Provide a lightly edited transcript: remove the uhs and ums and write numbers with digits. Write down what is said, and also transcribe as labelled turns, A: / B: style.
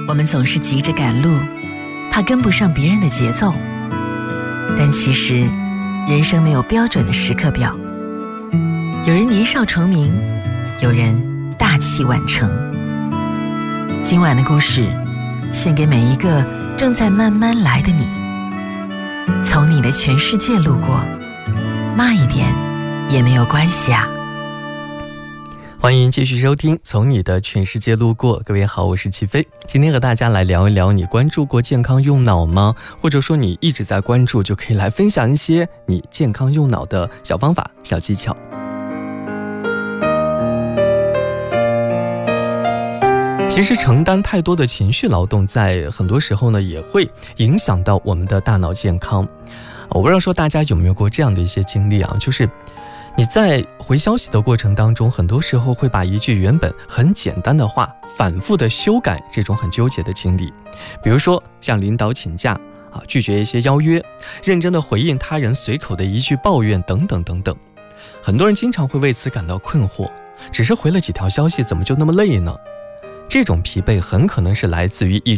A: 我们总是急着赶路，怕跟不上别人的节奏。但其实，人生没有标准的时刻表。有人年少成名，有人大器晚成。今晚的故事，献给每一个正在慢慢来的你。从你的全世界路过，慢一点也没有关系啊。
B: 欢迎继续收听从你的全世界路过。各位好，我是齐飞。今天和大家来聊一聊，你关注过健康用脑吗？或者说你一直在关注，就可以来分享一些你健康用脑的小方法、小技巧。其实承担太多的情绪劳动，在很多时候呢，也会影响到我们的大脑健康。我不知道说大家有没有过这样的一些经历啊，就是你在回消息的过程当中，很多时候会把一句原本很简单的话反复的修改，这种很纠结的经历。比如说向领导请假拒绝一些邀约，认真的回应他人随口的一句抱怨等等等等。很多人经常会为此感到困惑，只是回了几条消息，怎么就那么累呢？这种疲惫很可能是来自于一